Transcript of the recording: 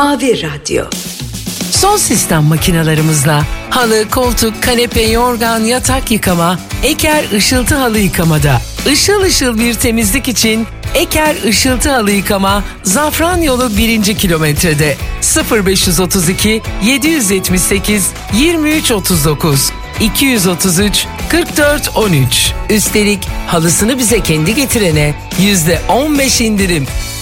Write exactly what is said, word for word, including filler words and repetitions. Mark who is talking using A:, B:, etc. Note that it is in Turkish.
A: Mavi Radyo.
B: Son sistem makinalarımızla halı, koltuk, kanepe, yorgan, yatak yıkama, Eker Işıltı Halı Yıkamada. Işıl ışıl bir temizlik için Eker Işıltı Halı Yıkama, Zafran Yolu birinci kilometrede. sıfır beş otuz iki yedi yetmiş sekiz yirmi üç otuz dokuz iki otuz üç kırk dört on üç. Üstelik halısını bize kendi getirene yüzde on beş indirim.